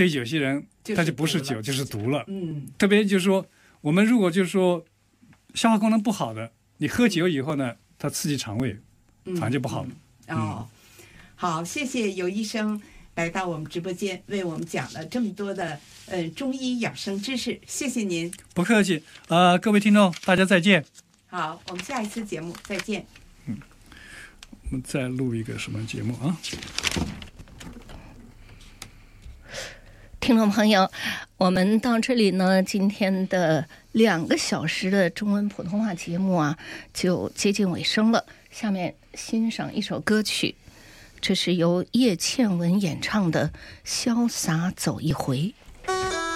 对有些人它就不是酒就是毒了。特别就是说我们如果就是说消化功能不好的，你喝酒以后呢，它刺激肠胃，反正就不好了。 好，谢谢尤医生来到我们直播间，为我们讲了这么多的中医养生知识，谢谢您。 不客气。各位听众，大家再见。 好，我们下一次节目再见。 我们再录一个什么节目啊？ 听众朋友，我们到这里呢，今天的2个小时的中文普通话节目啊，就接近尾声了。下面欣赏一首歌曲，这是由叶倩文演唱的《潇洒走一回》。